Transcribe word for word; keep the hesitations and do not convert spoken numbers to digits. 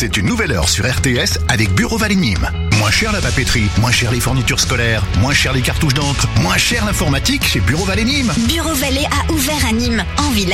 C'est une nouvelle heure sur R T S avec Bureau Vallée Nîmes. Moins cher la papeterie, moins cher les fournitures scolaires, moins cher les cartouches d'encre, moins cher l'informatique chez Bureau Vallée Nîmes. Bureau Vallée a ouvert à Nîmes, en ville.